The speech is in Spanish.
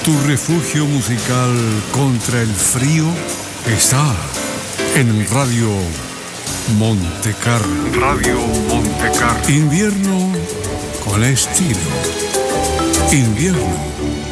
Tu refugio musical contra el frío está en Radio Monte Carlo. Radio Monte Carlo. Invierno con estilo. Invierno